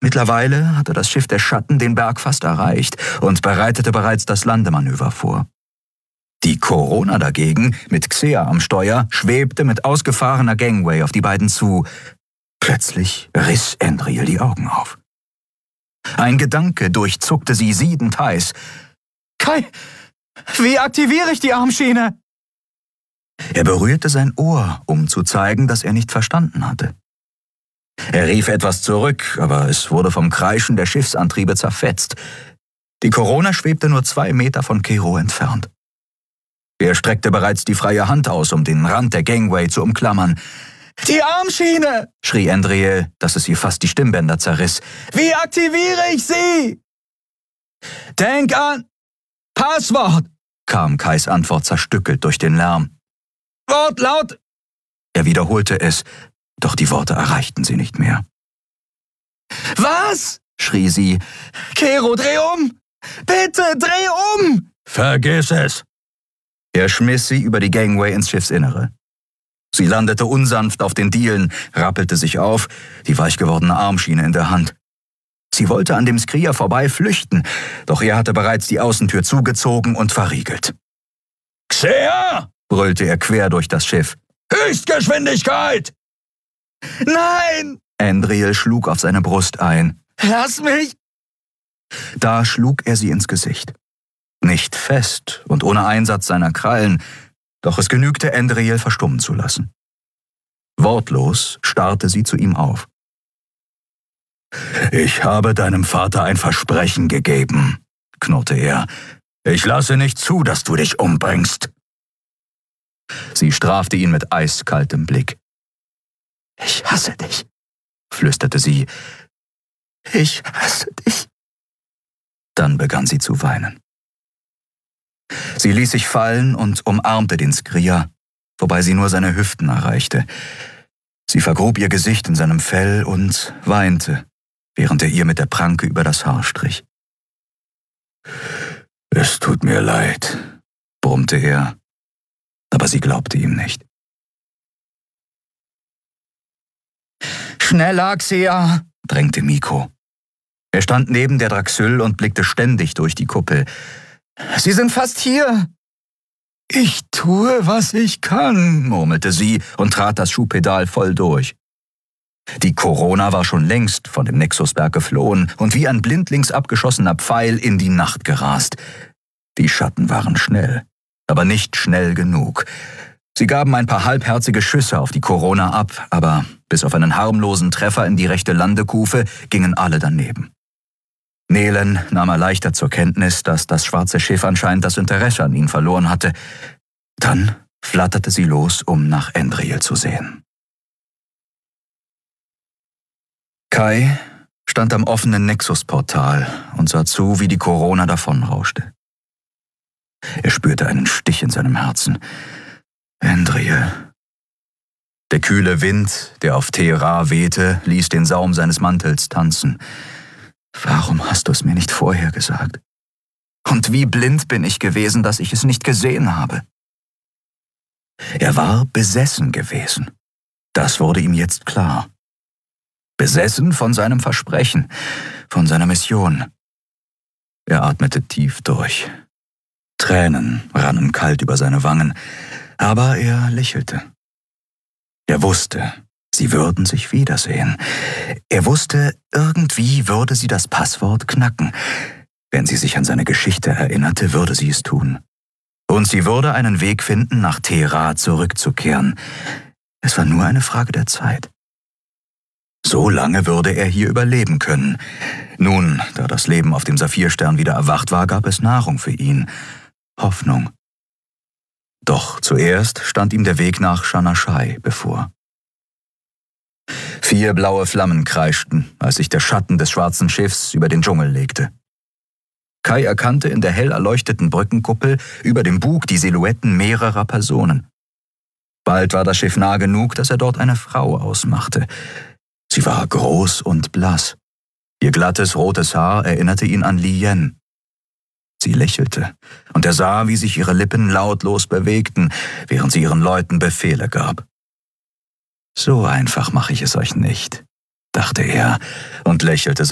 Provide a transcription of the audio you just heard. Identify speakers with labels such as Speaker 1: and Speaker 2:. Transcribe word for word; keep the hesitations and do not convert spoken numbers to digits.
Speaker 1: Mittlerweile hatte das Schiff der Schatten den Berg fast erreicht und bereitete bereits das Landemanöver vor. Die Corona dagegen, mit Xea am Steuer, schwebte mit ausgefahrener Gangway auf die beiden zu. Plötzlich riss Andriel die Augen auf. Ein Gedanke durchzuckte sie siedend heiß. »Kai, wie aktiviere ich die Armschiene?« Er berührte sein Ohr, um zu zeigen, dass er nicht verstanden hatte. Er rief etwas zurück, aber es wurde vom Kreischen der Schiffsantriebe zerfetzt. Die Corona schwebte nur zwei Meter von Kero entfernt. Er streckte bereits die freie Hand aus, um den Rand der Gangway zu umklammern. »Die Armschiene!« schrie Andriel, dass es ihr fast die Stimmbänder zerriss. »Wie aktiviere ich sie?« »Denk an Passwort«, kam Kais Antwort zerstückelt durch den Lärm. »Wortlaut!« Er wiederholte es, doch die Worte erreichten sie nicht mehr. »Was?« schrie sie. »Kero, dreh um! Bitte, dreh um!«
Speaker 2: »Vergiss es!«
Speaker 1: Er schmiss sie über die Gangway ins Schiffsinnere. Sie landete unsanft auf den Dielen, rappelte sich auf, die weich gewordene Armschiene in der Hand. Sie wollte an dem Skrier vorbei flüchten, doch er hatte bereits die Außentür zugezogen und verriegelt.
Speaker 2: »Xea!«
Speaker 1: brüllte er quer durch das Schiff.
Speaker 2: »Höchstgeschwindigkeit!«
Speaker 1: »Nein!« Andriel schlug auf seine Brust ein.
Speaker 2: »Lass mich!«
Speaker 1: Da schlug er sie ins Gesicht. Nicht fest und ohne Einsatz seiner Krallen, doch es genügte Andriel verstummen zu lassen. Wortlos starrte sie zu ihm auf.
Speaker 2: »Ich habe deinem Vater ein Versprechen gegeben«, knurrte er. »Ich lasse nicht zu, dass du dich umbringst.«
Speaker 1: Sie strafte ihn mit eiskaltem Blick. »Ich hasse dich«, flüsterte sie. »Ich hasse dich.« Dann begann sie zu weinen. Sie ließ sich fallen und umarmte den Skrier, wobei sie nur seine Hüften erreichte. Sie vergrub ihr Gesicht in seinem Fell und weinte, während er ihr mit der Pranke über das Haar strich.
Speaker 2: »Es tut mir leid«,
Speaker 1: brummte er, aber sie glaubte ihm nicht. »Schneller, Xea«, drängte Miko. Er stand neben der Draxyl und blickte ständig durch die Kuppel. »Sie sind fast hier!«
Speaker 2: »Ich tue, was ich kann«,
Speaker 1: murmelte sie und trat das Schuhpedal voll durch. Die Corona war schon längst von dem Nexusberg geflohen und wie ein blindlings abgeschossener Pfeil in die Nacht gerast. Die Schatten waren schnell, aber nicht schnell genug. Sie gaben ein paar halbherzige Schüsse auf die Corona ab, aber bis auf einen harmlosen Treffer in die rechte Landekufe gingen alle daneben. Nelen nahm erleichtert zur Kenntnis, dass das schwarze Schiff anscheinend das Interesse an ihn verloren hatte. Dann flatterte sie los, um nach Andriel zu sehen. Kai stand am offenen Nexusportal und sah zu, wie die Corona davonrauschte. Er spürte einen Stich in seinem Herzen. Andriel. Der kühle Wind, der auf Te-Ra wehte, ließ den Saum seines Mantels tanzen. Warum hast du es mir nicht vorher gesagt? Und wie blind bin ich gewesen, dass ich es nicht gesehen habe? Er war besessen gewesen. Das wurde ihm jetzt klar. Besessen von seinem Versprechen, von seiner Mission. Er atmete tief durch. Tränen rannen kalt über seine Wangen, aber er lächelte. Er wusste, sie würden sich wiedersehen. Er wusste, irgendwie würde sie das Passwort knacken. Wenn sie sich an seine Geschichte erinnerte, würde sie es tun. Und sie würde einen Weg finden, nach Te-Ra zurückzukehren. Es war nur eine Frage der Zeit. So lange würde er hier überleben können. Nun, da das Leben auf dem Saphirstern wieder erwacht war, gab es Nahrung für ihn. Hoffnung. Doch zuerst stand ihm der Weg nach Shanashai bevor. Vier blaue Flammen kreischten, als sich der Schatten des schwarzen Schiffs über den Dschungel legte. Kai erkannte in der hell erleuchteten Brückenkuppel über dem Bug die Silhouetten mehrerer Personen. Bald war das Schiff nah genug, dass er dort eine Frau ausmachte. Sie war groß und blass. Ihr glattes, rotes Haar erinnerte ihn an Li Yen. Sie lächelte, und er sah, wie sich ihre Lippen lautlos bewegten, während sie ihren Leuten Befehle gab. »So einfach mache ich es euch nicht«, dachte er und lächelte